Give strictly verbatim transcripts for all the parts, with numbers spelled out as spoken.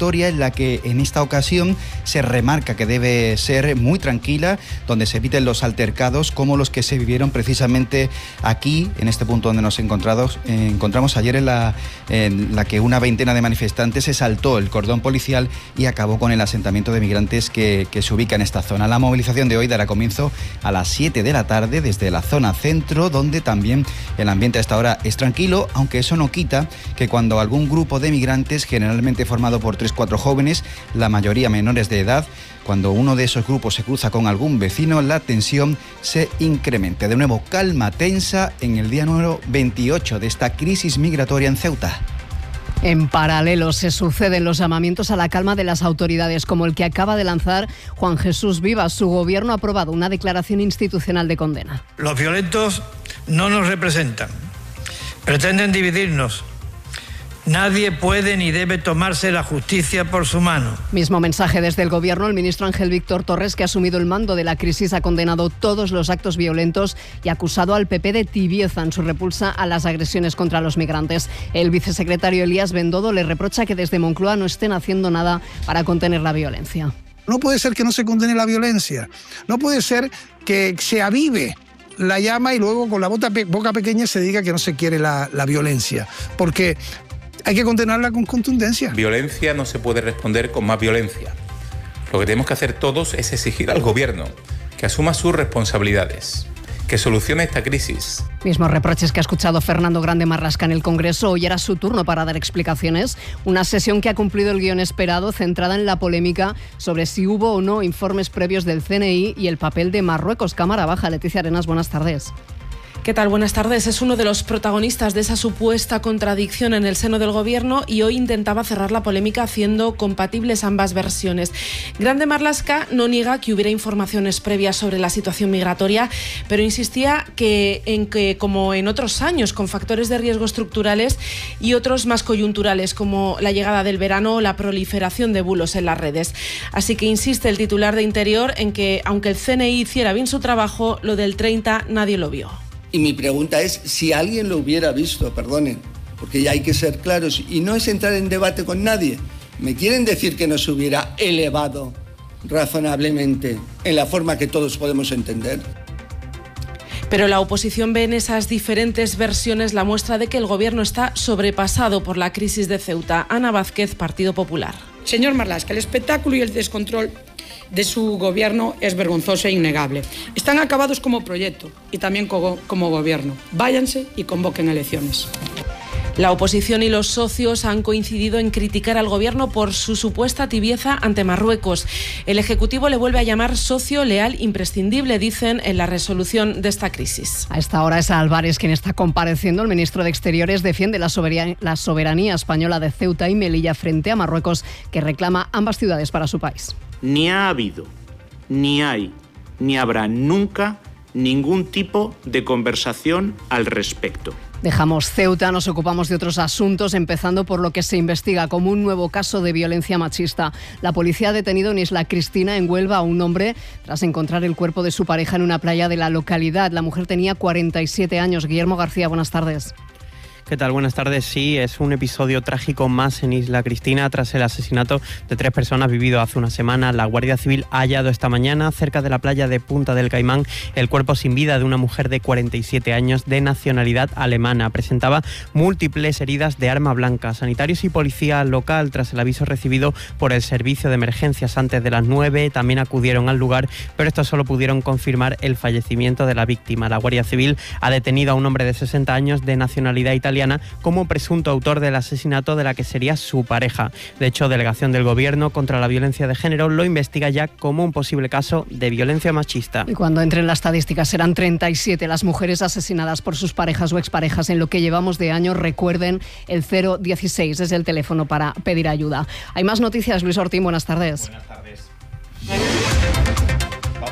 migratoria en la que en esta ocasión se remarca que debe ser muy tranquila, donde se eviten los altercados como los que se vivieron precisamente aquí, en este punto donde nos encontrados, eh, encontramos ayer, en la, en la que una veintena de manifestantes se saltó el cordón policial y acabó con el asentamiento de migrantes que, que se ubica en esta zona. La movilización de hoy dará comienzo a las siete de la tarde desde la zona centro, donde también el ambiente a esta hora es tranquilo, aunque eso no quita que cuando algún grupo de migrantes, generalmente formado por tres o cuatro jóvenes, la mayoría menores de edad, cuando uno de esos grupos se cruza con algún vecino, la tensión se incrementa. De nuevo, calma tensa en el día número veintiocho de esta crisis migratoria en Ceuta. En paralelo se suceden los llamamientos a la calma de las autoridades, como el que acaba de lanzar Juan Jesús Vivas. Su gobierno ha aprobado una declaración institucional de condena. Los violentos no nos representan, pretenden dividirnos. Nadie puede ni debe tomarse la justicia por su mano. Mismo mensaje desde el Gobierno. El ministro Ángel Víctor Torres, que ha asumido el mando de la crisis, ha condenado todos los actos violentos y ha acusado al P P de tibieza en su repulsa a las agresiones contra los migrantes. El vicesecretario Elías Bendodo le reprocha que desde Moncloa no estén haciendo nada para contener la violencia. No puede ser que no se condene la violencia. No puede ser que se avive la llama y luego con la boca pequeña se diga que no se quiere la, la violencia. Porque hay que condenarla con contundencia. Violencia no se puede responder con más violencia. Lo que tenemos que hacer todos es exigir al gobierno que asuma sus responsabilidades, que solucione esta crisis. Mismos reproches que ha escuchado Fernando Grande Marlasca en el Congreso. Hoy era su turno para dar explicaciones. Una sesión que ha cumplido el guión esperado, centrada en la polémica sobre si hubo o no informes previos del C N I y el papel de Marruecos. Cámara Baja. Leticia Arenas, buenas tardes. ¿Qué tal? Buenas tardes. Es uno de los protagonistas de esa supuesta contradicción en el seno del Gobierno y hoy intentaba cerrar la polémica haciendo compatibles ambas versiones. Grande Marlasca no niega que hubiera informaciones previas sobre la situación migratoria, pero insistía que en que, como en otros años, con factores de riesgo estructurales y otros más coyunturales, como la llegada del verano o la proliferación de bulos en las redes. Así que insiste el titular de Interior en que, aunque el C N I hiciera bien su trabajo, lo del treinta nadie lo vio. Y mi pregunta es, si alguien lo hubiera visto, perdonen, porque ya hay que ser claros, y no es entrar en debate con nadie, ¿me quieren decir que no se hubiera elevado razonablemente en la forma que todos podemos entender? Pero la oposición ve en esas diferentes versiones la muestra de que el Gobierno está sobrepasado por la crisis de Ceuta. Ana Vázquez, Partido Popular. Señor Marlasca, el espectáculo y el descontrol de su gobierno es vergonzoso e innegable. Están acabados como proyecto y también como, como gobierno. Váyanse y convoquen elecciones. La oposición y los socios han coincidido en criticar al Gobierno por su supuesta tibieza ante Marruecos. El Ejecutivo le vuelve a llamar socio leal imprescindible, dicen en la resolución de esta crisis. A esta hora es Álvarez quien está compareciendo. El ministro de Exteriores defiende la soberanía, la soberanía española de Ceuta y Melilla frente a Marruecos, que reclama ambas ciudades para su país. Ni ha habido, ni hay, ni habrá nunca ningún tipo de conversación al respecto. Dejamos Ceuta, nos ocupamos de otros asuntos, empezando por lo que se investiga como un nuevo caso de violencia machista. La policía ha detenido en Isla Cristina, en Huelva, a un hombre tras encontrar el cuerpo de su pareja en una playa de la localidad. La mujer tenía cuarenta y siete años. Guillermo García, buenas tardes. ¿Qué tal? Buenas tardes. Sí, es un episodio trágico más en Isla Cristina tras el asesinato de tres personas vivido hace una semana. La Guardia Civil ha hallado esta mañana, cerca de la playa de Punta del Caimán, el cuerpo sin vida de una mujer de cuarenta y siete años de nacionalidad alemana. Presentaba múltiples heridas de arma blanca. Sanitarios y policía local, tras el aviso recibido por el servicio de emergencias antes de las nueve, también acudieron al lugar, pero estos solo pudieron confirmar el fallecimiento de la víctima. La Guardia Civil ha detenido a un hombre de sesenta años de nacionalidad italiana como presunto autor del asesinato de la que sería su pareja. De hecho, Delegación del Gobierno contra la Violencia de Género lo investiga ya como un posible caso de violencia machista. Y cuando entren las estadísticas serán treinta y siete las mujeres asesinadas por sus parejas o exparejas en lo que llevamos de año. Recuerden, el cero dieciséis es el teléfono para pedir ayuda. Hay más noticias. Luis Ortín, buenas tardes. Buenas tardes.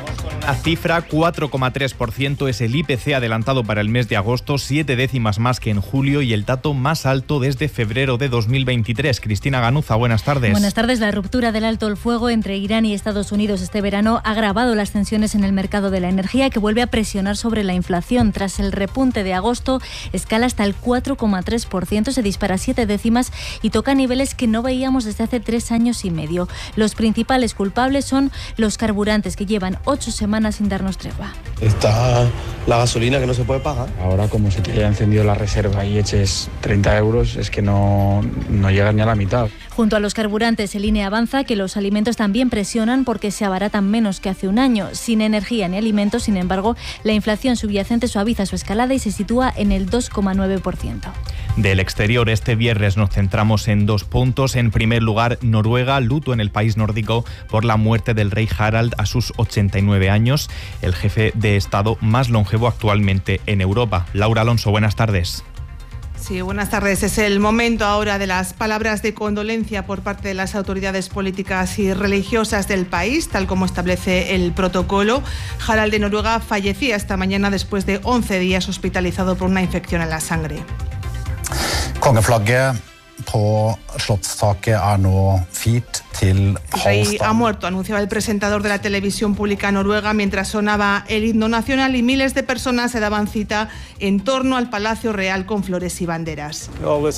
La cifra, cuatro coma tres por ciento, es el I P C adelantado para el mes de agosto, siete décimas más que en julio y el dato más alto desde febrero de dos mil veintitrés. Cristina Ganuza, buenas tardes. Buenas tardes. La ruptura del alto el fuego entre Irán y Estados Unidos este verano ha agravado las tensiones en el mercado de la energía, que vuelve a presionar sobre la inflación. Tras el repunte de agosto, escala hasta el cuatro coma tres por ciento, se dispara siete décimas y toca niveles que no veíamos desde hace tres años y medio. Los principales culpables son los carburantes, que llevan ocho semanas sin darnos tregua. Está la gasolina que no se puede pagar. Ahora, como se te haya encendido la reserva y eches treinta euros, es que no, no llegas ni a la mitad. Junto a los carburantes, el I N E avanza que los alimentos también presionan porque se abaratan menos que hace un año. Sin energía ni alimentos, sin embargo, la inflación subyacente suaviza su escalada y se sitúa en el dos coma nueve por ciento. Del exterior, este viernes nos centramos en dos puntos. En primer lugar, Noruega, luto en el país nórdico por la muerte del rey Harald a sus ochenta y nueve años, el jefe de Estado más longevo actualmente en Europa. Laura Alonso, buenas tardes. Sí, buenas tardes. Es el momento ahora de las palabras de condolencia por parte de las autoridades políticas y religiosas del país, tal como establece el protocolo. Harald de Noruega fallecía esta mañana después de once días hospitalizado por una infección en la sangre. Kongeflagget på Slottstaket er nå firt til El rey ha muerto, anunciaba el presentador de la televisión pública noruega mientras sonaba el himno nacional y miles de personas se daban cita en torno al Palacio Real con flores y banderas.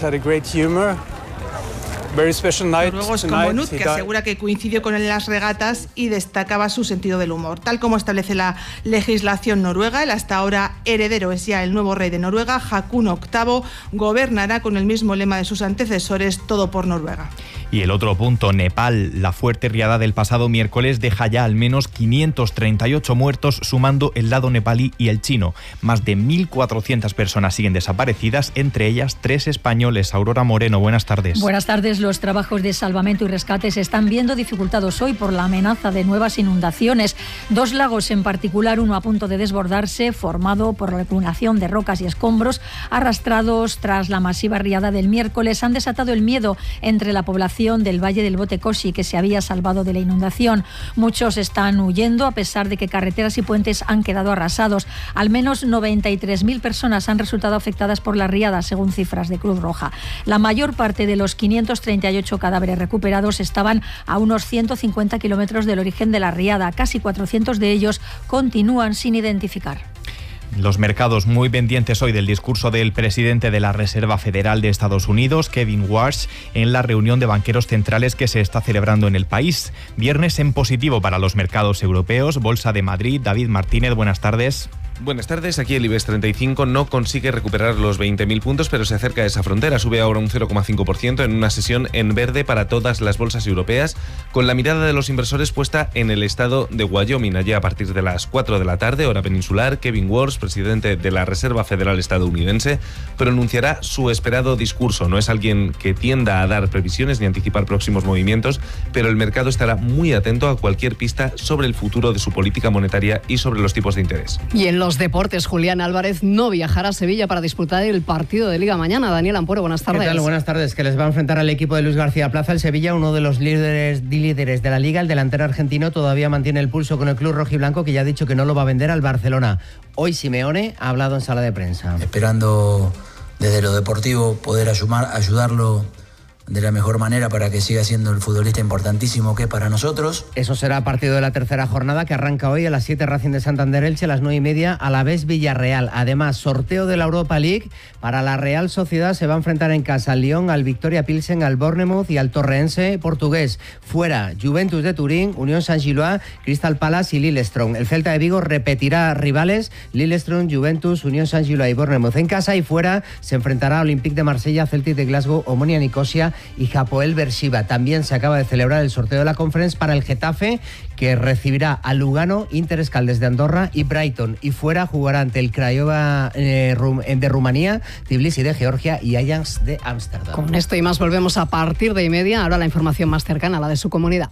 Noruegos como Nut, que asegura que coincidió con él en las regatas y destacaba su sentido del humor. Tal como establece la legislación noruega, el hasta ahora heredero es ya el nuevo rey de Noruega. Haakon octavo gobernará con el mismo lema de sus antecesores, todo por Noruega. Y el otro punto, Nepal. La fuerte riada del pasado miércoles deja ya al menos quinientos treinta y ocho muertos, sumando el lado nepalí y el chino. Más de mil cuatrocientas personas siguen desaparecidas, entre ellas tres españoles. Aurora Moreno, buenas tardes. Buenas tardes. Los trabajos de salvamento y rescate se están viendo dificultados hoy por la amenaza de nuevas inundaciones. Dos lagos en particular, uno a punto de desbordarse, formado por la acumulación de rocas y escombros arrastrados tras la masiva riada del miércoles, han desatado el miedo entre la población del Valle del Botecoshi, que se había salvado de la inundación. Muchos están huyendo a pesar de que carreteras y puentes han quedado arrasados. Al menos noventa y tres mil personas han resultado afectadas por la riada, según cifras de Cruz Roja. La mayor parte de los quinientos treinta y ocho cadáveres recuperados estaban a unos ciento cincuenta kilómetros del origen de la riada. Casi cuatrocientos de ellos continúan sin identificar. Los mercados muy pendientes hoy del discurso del presidente de la Reserva Federal de Estados Unidos, Kevin Warsh, en la reunión de banqueros centrales que se está celebrando en el país. Viernes en positivo para los mercados europeos. Bolsa de Madrid, David Martínez, buenas tardes. Buenas tardes, aquí el IBEX treinta y cinco no consigue recuperar los veinte mil puntos, pero se acerca a esa frontera, sube ahora un cero coma cinco por ciento en una sesión en verde para todas las bolsas europeas, con la mirada de los inversores puesta en el estado de Wyoming. Allí a partir de las cuatro de la tarde, hora peninsular, Kevin Warsh, presidente de la Reserva Federal estadounidense, pronunciará su esperado discurso. No es alguien que tienda a dar previsiones ni anticipar próximos movimientos, pero el mercado estará muy atento a cualquier pista sobre el futuro de su política monetaria y sobre los tipos de interés. Y en los deportes, Julián Álvarez no viajará a Sevilla para disputar el partido de Liga mañana. Daniel Ampuero, buenas tardes. ¿Qué tal? Buenas tardes, que les va a enfrentar al equipo de Luis García Plaza. El Sevilla, uno de los líderes, líderes de la Liga, el delantero argentino, todavía mantiene el pulso con el club rojiblanco, que ya ha dicho que no lo va a vender al Barcelona. Hoy Simeone ha hablado en sala de prensa. Esperando desde lo deportivo poder ayudar, ayudarlo de la mejor manera para que siga siendo el futbolista importantísimo que es para nosotros. Eso será partido de la tercera jornada, que arranca hoy a las siete, Racing de Santander Elche, a las nueve y media Alavés Villarreal. Además, sorteo de la Europa League. Para la Real Sociedad se va a enfrentar en casa al Lyon, al Victoria Pilsen, al Bournemouth y al Torreense portugués. Fuera, Juventus de Turín, Unión Saint-Gilloise, Crystal Palace y Lillestrøm. El Celta de Vigo repetirá rivales: Lillestrøm, Juventus, Unión Saint-Gilloise y Bournemouth. En casa y fuera se enfrentará a Olympique de Marsella, Celtic de Glasgow, Omonia Nicosia y Hapoel Beersheba. También se acaba de celebrar el sorteo de la Conference para el Getafe, que recibirá a Lugano, Inter Escaldes de Andorra y Brighton. Y fuera jugará ante el Craiova eh, de Rumanía, Tbilisi de Georgia y Ajax de Ámsterdam. Con esto y más volvemos a partir de y media. Ahora la información más cercana, la de su comunidad.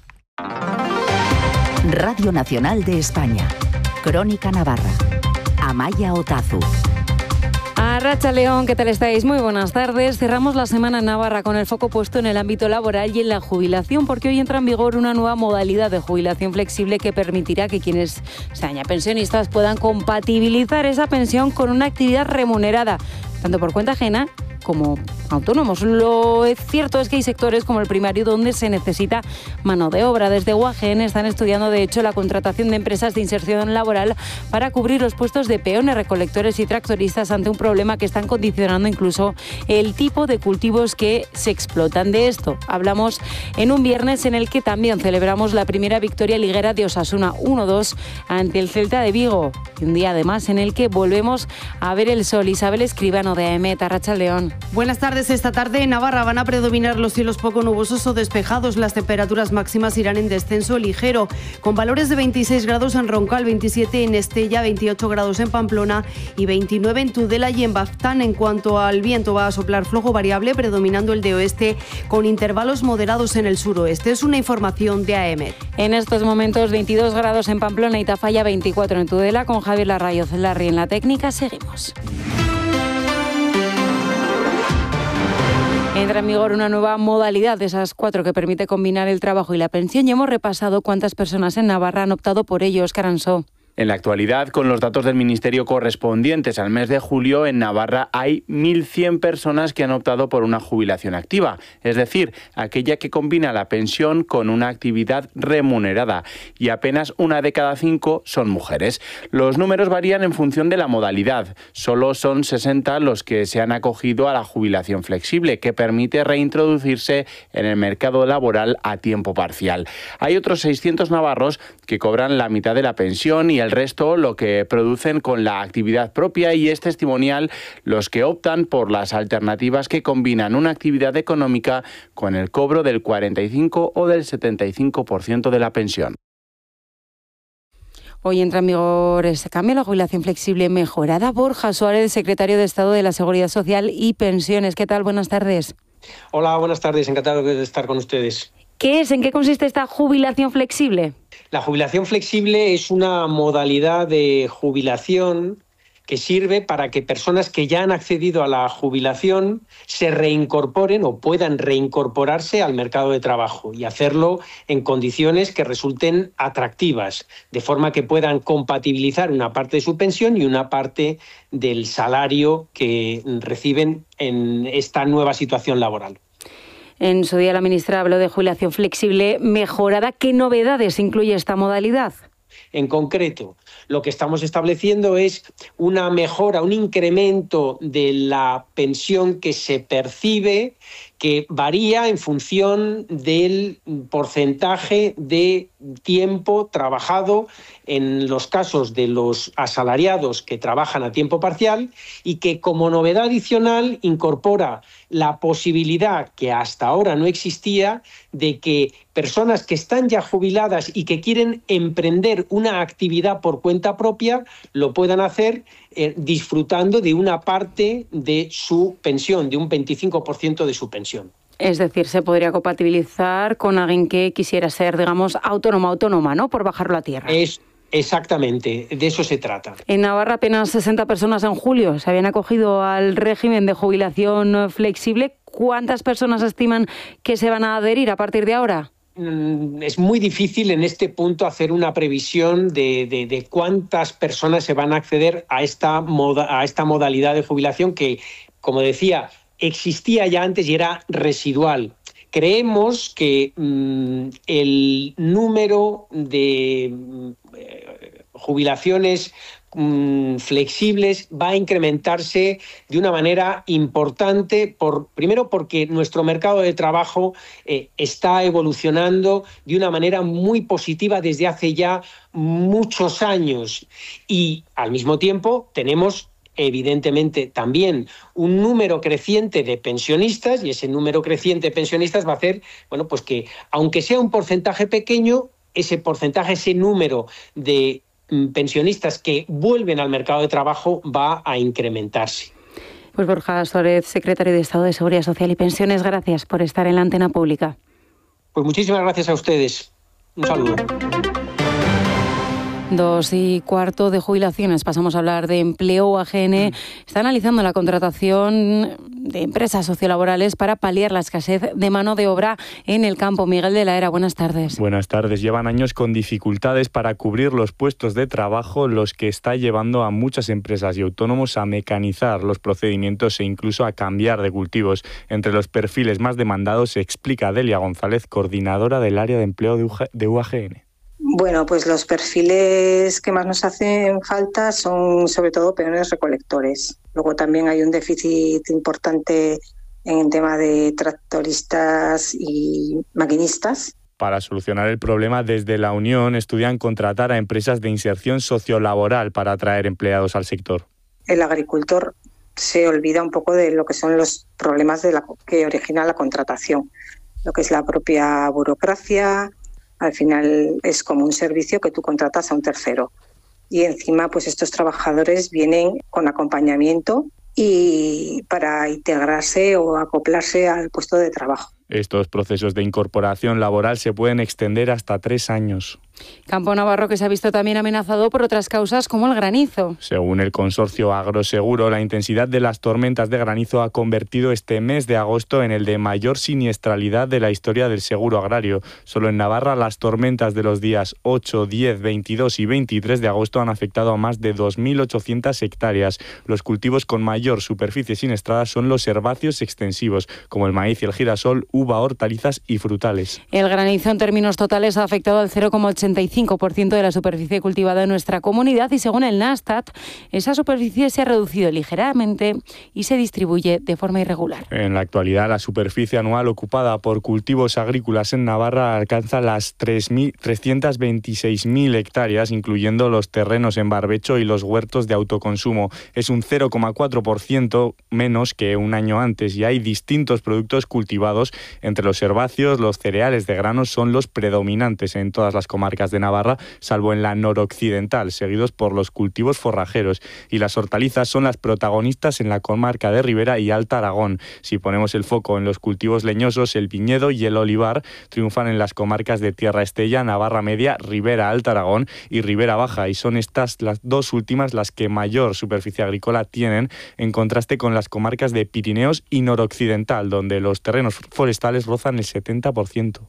Radio Nacional de España. Crónica Navarra. Amaya Otazu. Ha Arratsaldeon, ¿qué tal estáis? Muy buenas tardes. Cerramos la semana en Navarra con el foco puesto en el ámbito laboral y en la jubilación, porque hoy entra en vigor una nueva modalidad de jubilación flexible que permitirá que quienes sean ya pensionistas puedan compatibilizar esa pensión con una actividad remunerada, tanto por cuenta ajena como autónomos. Lo cierto es que hay sectores como el primario donde se necesita mano de obra. Desde U A G N están estudiando, de hecho, la contratación de empresas de inserción laboral para cubrir los puestos de peones, recolectores y tractoristas ante un problema que están condicionando incluso el tipo de cultivos que se explotan. De esto hablamos en un viernes en el que también celebramos la primera victoria liguera de Osasuna uno dos ante el Celta de Vigo. Y un día además en el que volvemos a ver el sol. Isabel Escribano, de A M E T, Arratsaldeon. Buenas tardes. Esta tarde en Navarra van a predominar los cielos poco nubosos o despejados. Las temperaturas máximas irán en descenso ligero, con valores de veintiséis grados en Roncal, veintisiete en Estella, veintiocho grados en Pamplona y veintinueve en Tudela y en Baztán. En cuanto al viento, va a soplar flojo variable, predominando el de oeste, con intervalos moderados en el suroeste. Es una información de A M E T. En estos momentos veintidós grados en Pamplona y Tafalla, veinticuatro en Tudela. Con Javier Larrayo Celarri en la técnica, seguimos. Entra en vigor una nueva modalidad de esas cuatro que permite combinar el trabajo y la pensión, y hemos repasado cuántas personas en Navarra han optado por ello. Óscar Ansó. En la actualidad, con los datos del Ministerio correspondientes al mes de julio, en Navarra hay mil cien personas que han optado por una jubilación activa, es decir, aquella que combina la pensión con una actividad remunerada, y apenas una de cada cinco son mujeres. Los números varían en función de la modalidad. Solo son sesenta los que se han acogido a la jubilación flexible, que permite reintroducirse en el mercado laboral a tiempo parcial. Hay otros seiscientos navarros que cobran la mitad de la pensión y el resto lo que producen con la actividad propia, y es testimonial los que optan por las alternativas que combinan una actividad económica con el cobro del cuarenta y cinco o del setenta y cinco por ciento de la pensión. Hoy entra en vigor este cambio, la jubilación flexible mejorada. Borja Suárez, secretario de Estado de la Seguridad Social y Pensiones. ¿Qué tal? Buenas tardes. Hola, buenas tardes. Encantado de estar con ustedes. ¿Qué es? ¿En qué consiste esta jubilación flexible? La jubilación flexible es una modalidad de jubilación que sirve para que personas que ya han accedido a la jubilación se reincorporen o puedan reincorporarse al mercado de trabajo y hacerlo en condiciones que resulten atractivas, de forma que puedan compatibilizar una parte de su pensión y una parte del salario que reciben en esta nueva situación laboral. En su día la ministra habló de jubilación flexible mejorada. ¿Qué novedades incluye esta modalidad? En concreto, lo que estamos estableciendo es una mejora, un incremento de la pensión que se percibe, que varía en función del porcentaje de tiempo trabajado en los casos de los asalariados que trabajan a tiempo parcial, y que como novedad adicional incorpora la posibilidad, que hasta ahora no existía, de que personas que están ya jubiladas y que quieren emprender una actividad por cuenta propia lo puedan hacer eh, disfrutando de una parte de su pensión, de un veinticinco por ciento de su pensión. Es decir, se podría compatibilizar con alguien que quisiera ser, digamos, autónomo, autónoma, ¿no? Por bajarlo a tierra. Es Exactamente, de eso se trata. En Navarra apenas sesenta personas en julio se habían acogido al régimen de jubilación flexible. ¿Cuántas personas estiman que se van a adherir a partir de ahora? Es muy difícil en este punto hacer una previsión de, de, de cuántas personas se van a acceder a esta, moda, a esta modalidad de jubilación que, como decía, existía ya antes y era residual. Creemos que mmm, el número de eh, jubilaciones mmm, flexibles va a incrementarse de una manera importante, por, primero porque nuestro mercado de trabajo eh, está evolucionando de una manera muy positiva desde hace ya muchos años, y al mismo tiempo tenemos evidentemente también un número creciente de pensionistas, y ese número creciente de pensionistas va a hacer, bueno, pues que aunque sea un porcentaje pequeño, ese porcentaje, ese número de mm, pensionistas que vuelven al mercado de trabajo va a incrementarse. Pues Borja Suárez, secretario de Estado de Seguridad Social y Pensiones, gracias por estar en la antena pública. Pues muchísimas gracias a ustedes. Un saludo. Dos y cuarto de jubilaciones. Pasamos a hablar de empleo. U A G N está analizando la contratación de empresas sociolaborales para paliar la escasez de mano de obra en el campo. Miguel de la Era, buenas tardes. Buenas tardes. Llevan años con dificultades para cubrir los puestos de trabajo, los que está llevando a muchas empresas y autónomos a mecanizar los procedimientos e incluso a cambiar de cultivos. Entre los perfiles más demandados se explica Delia González, coordinadora del área de empleo de U A G N. Bueno, pues los perfiles que más nos hacen falta son sobre todo peones recolectores. Luego también hay un déficit importante en el tema de tractoristas y maquinistas. Para solucionar el problema, desde la Unión estudian contratar a empresas de inserción sociolaboral para atraer empleados al sector. El agricultor se olvida un poco de lo que son los problemas de la, que origina la contratación, lo que es la propia burocracia. Al final es como un servicio que tú contratas a un tercero. Y encima, pues estos trabajadores vienen con acompañamiento y para integrarse o acoplarse al puesto de trabajo. Estos procesos de incorporación laboral se pueden extender hasta tres años. Campo navarro que se ha visto también amenazado por otras causas como el granizo. Según el consorcio Agroseguro, la intensidad de las tormentas de granizo ha convertido este mes de agosto en el de mayor siniestralidad de la historia del seguro agrario. Solo en Navarra las tormentas de los días ocho, diez, veintidós y veintitrés de agosto han afectado a más de dos mil ochocientas hectáreas. Los cultivos con mayor superficie siniestrada son los herbáceos extensivos, como el maíz y el girasol, uva, hortalizas y frutales. El granizo en términos totales ha afectado al cero coma ochenta y cinco por ciento de la superficie cultivada en nuestra comunidad y según el Nastat, esa superficie se ha reducido ligeramente y se distribuye de forma irregular. En la actualidad, la superficie anual ocupada por cultivos agrícolas en Navarra alcanza las trescientas veintiséis mil hectáreas, incluyendo los terrenos en barbecho y los huertos de autoconsumo. Es un cero coma cuatro por ciento menos que un año antes y hay distintos productos cultivados. Entre los herbáceos, los cereales de granos son los predominantes en todas las comarcas de Navarra, salvo en la noroccidental, seguidos por los cultivos forrajeros. Y las hortalizas son las protagonistas en la comarca de Ribera y Alta Aragón. Si ponemos el foco en los cultivos leñosos, el viñedo y el olivar triunfan en las comarcas de Tierra Estella, Navarra Media, Ribera Alta Aragón y Ribera Baja. Y son estas las dos últimas las que mayor superficie agrícola tienen, en contraste con las comarcas de Pirineos y noroccidental, donde los terrenos forestales rozan el setenta por ciento.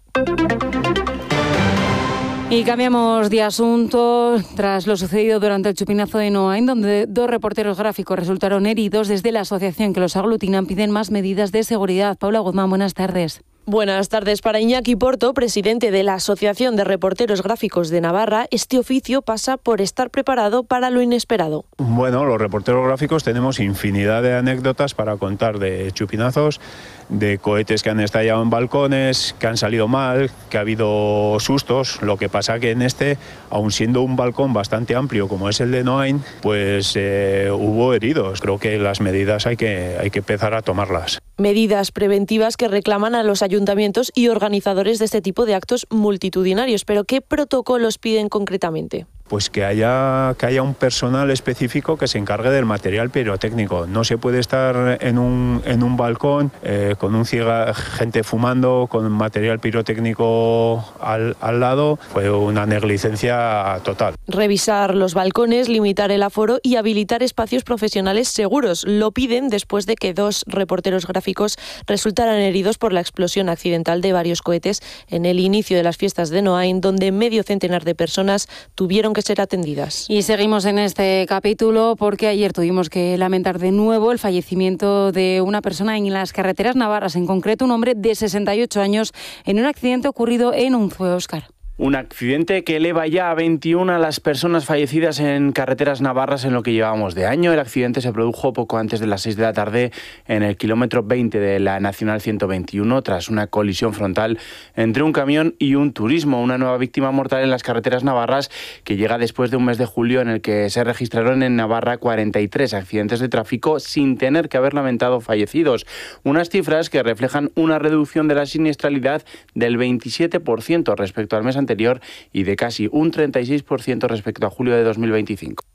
Y cambiamos de asunto tras lo sucedido durante el chupinazo de Noain, donde dos reporteros gráficos resultaron heridos. Desde la asociación que los aglutinan piden más medidas de seguridad. Paula Guzmán, buenas tardes. Buenas tardes. Para Iñaki Porto, presidente de la Asociación de Reporteros Gráficos de Navarra, este oficio pasa por estar preparado para lo inesperado. Bueno, los reporteros gráficos tenemos infinidad de anécdotas para contar de chupinazos, de cohetes que han estallado en balcones, que han salido mal, que ha habido sustos. Lo que pasa que en este, aun siendo un balcón bastante amplio como es el de Noain, pues eh, hubo heridos. Creo que las medidas hay que, hay que empezar a tomarlas. Medidas preventivas que reclaman a los ayuntamientos y organizadores de este tipo de actos multitudinarios. Pero ¿qué protocolos piden concretamente? Pues que haya, que haya un personal específico que se encargue del material pirotécnico. No se puede estar en un, en un balcón eh, con un ciega, gente fumando, con material pirotécnico al, al lado. Fue una negligencia total. Revisar los balcones, limitar el aforo y habilitar espacios profesionales seguros. Lo piden después de que dos reporteros gráficos resultaran heridos por la explosión accidental de varios cohetes en el inicio de las fiestas de Noain, donde medio centenar de personas tuvieron que ser atendidas. Y seguimos en este capítulo porque ayer tuvimos que lamentar de nuevo el fallecimiento de una persona en las carreteras navarras, en concreto un hombre de sesenta y ocho años en un accidente ocurrido en Unzué, Óscar. Un accidente que eleva ya a veintiuna a las personas fallecidas en carreteras navarras en lo que llevamos de año. El accidente se produjo poco antes de las seis de la tarde en el kilómetro veinte de la Nacional ciento veintiuno tras una colisión frontal entre un camión y un turismo. Una nueva víctima mortal en las carreteras navarras que llega después de un mes de julio en el que se registraron en Navarra cuarenta y tres accidentes de tráfico sin tener que haber lamentado fallecidos. Unas cifras que reflejan una reducción de la siniestralidad del veintisiete por ciento respecto al mes anterior anterior y de casi un treinta y seis por ciento respecto a julio de dos mil veinticinco.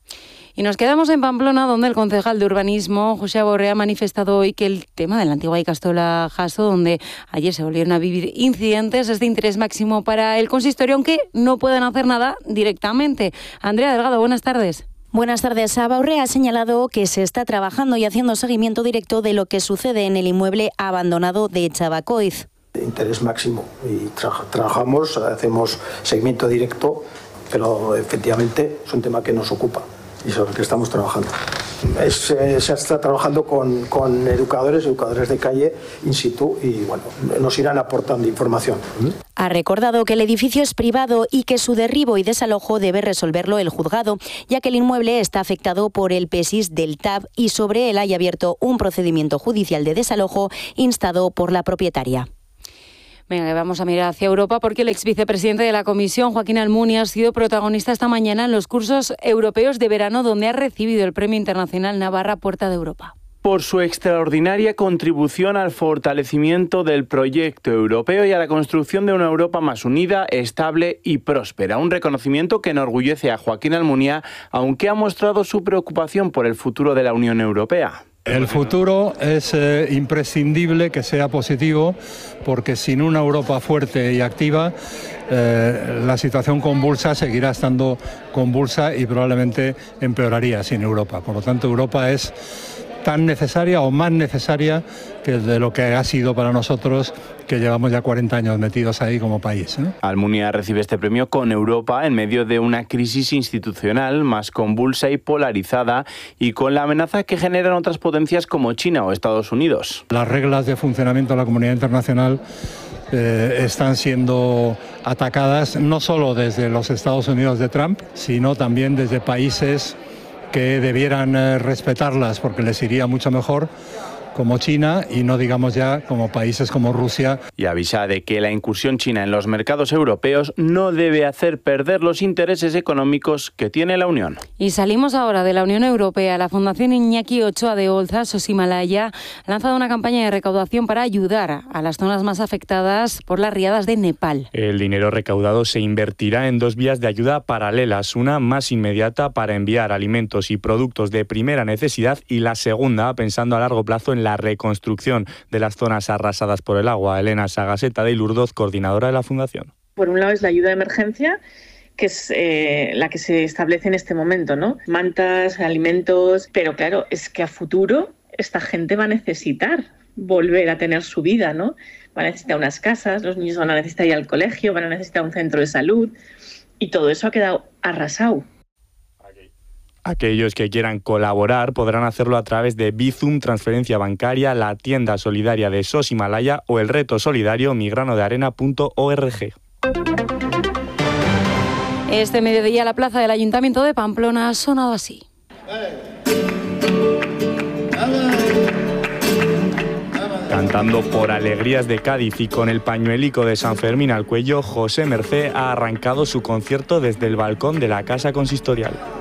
Y nos quedamos en Pamplona, donde el concejal de urbanismo, José Borré, ha manifestado hoy que el tema de la antigua Ikastola Jaso, donde ayer se volvieron a vivir incidentes, es de interés máximo para el consistorio, aunque no pueden hacer nada directamente. Andrea Delgado, buenas tardes. Buenas tardes. Abaurre ha señalado que se está trabajando y haciendo seguimiento directo de lo que sucede en el inmueble abandonado de Chabacoiz. Interés máximo y tra- trabajamos, hacemos seguimiento directo, pero efectivamente es un tema que nos ocupa y sobre el que estamos trabajando. Es, eh, se está trabajando con, con educadores, educadores de calle in situ y bueno, nos irán aportando información. Ha recordado que el edificio es privado y que su derribo y desalojo debe resolverlo el juzgado, ya que el inmueble está afectado por el PESIS del T A B y sobre él hay abierto un procedimiento judicial de desalojo instado por la propietaria. Venga, vamos a mirar hacia Europa porque el ex vicepresidente de la Comisión, Joaquín Almunia, ha sido protagonista esta mañana en los cursos europeos de verano, donde ha recibido el Premio Internacional Navarra Puerta de Europa. Por su extraordinaria contribución al fortalecimiento del proyecto europeo y a la construcción de una Europa más unida, estable y próspera. Un reconocimiento que enorgullece a Joaquín Almunia, aunque ha mostrado su preocupación por el futuro de la Unión Europea. El futuro es eh, imprescindible que sea positivo, porque sin una Europa fuerte y activa, eh, la situación convulsa seguirá estando convulsa y probablemente empeoraría sin Europa. Por lo tanto, Europa es tan necesaria o más necesaria que de lo que ha sido para nosotros, que llevamos ya cuarenta años metidos ahí como país, ¿no? Almunia recibe este premio con Europa en medio de una crisis institucional más convulsa y polarizada y con la amenaza que generan otras potencias como China o Estados Unidos. Las reglas de funcionamiento de la comunidad internacional eh, están siendo atacadas no solo desde los Estados Unidos de Trump, sino también desde países que debieran eh, respetarlas porque les iría mucho mejor, como China, y no digamos ya como países como Rusia. Y avisa de que la incursión china en los mercados europeos no debe hacer perder los intereses económicos que tiene la Unión. Y salimos ahora de la Unión Europea. La Fundación Iñaki Ochoa de Olza, Sosimalaya, ha lanzado una campaña de recaudación para ayudar a las zonas más afectadas por las riadas de Nepal. El dinero recaudado se invertirá en dos vías de ayuda paralelas, una más inmediata para enviar alimentos y productos de primera necesidad y la segunda pensando a largo plazo en la reconstrucción de las zonas arrasadas por el agua. Elena Sagaseta de Ilurdoz, coordinadora de la Fundación. Por un lado es la ayuda de emergencia, que es eh, la que se establece en este momento, ¿no? Mantas, alimentos, pero claro, es que a futuro esta gente va a necesitar volver a tener su vida, ¿no? Van a necesitar unas casas, los niños van a necesitar ir al colegio, van a necesitar un centro de salud y todo eso ha quedado arrasado. Aquellos que quieran colaborar podrán hacerlo a través de Bizum, transferencia bancaria, la tienda solidaria de Sosimalaya o el reto solidario migranodearena punto org. Este mediodía la plaza del Ayuntamiento de Pamplona ha sonado así. Cantando por alegrías de Cádiz y con el pañuelico de San Fermín al cuello, José Mercé ha arrancado su concierto desde el balcón de la Casa Consistorial.